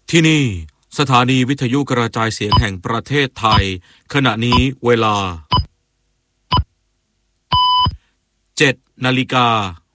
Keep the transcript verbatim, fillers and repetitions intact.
ที่นี่สถานีวิทยุกระจายเสียงแห่งประเทศไทยขณะนี้เวลาเจ็ดนาฬิกา